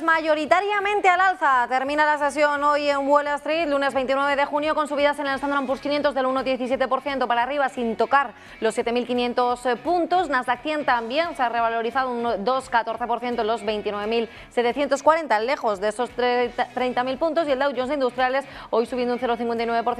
mayoritariamente al alza. Termina la sesión hoy en Wall Street, lunes 29 de junio, con subidas en el Standard & Poor's 500 del 1,17% para arriba, sin tocar los 7.500 puntos. Nasdaq 100 también se ha revalorizado un 2,14% en los 29.740, lejos de esos 30.000 puntos. Y el Dow Jones de Industriales hoy subiendo un 0,59%.